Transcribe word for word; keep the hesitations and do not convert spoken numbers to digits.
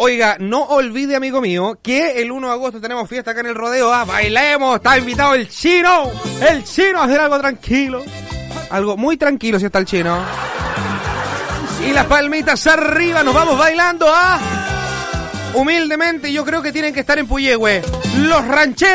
Oiga, no olvide, amigo mío, que el uno de agosto tenemos fiesta acá en el Rodeo. Ah, bailemos, está invitado el Chino. El Chino a hacer algo tranquilo. Algo muy tranquilo si está el Chino. Y las palmitas arriba, nos vamos bailando, ah. Humildemente, yo creo que tienen que estar en Puyehue. Los rancheros.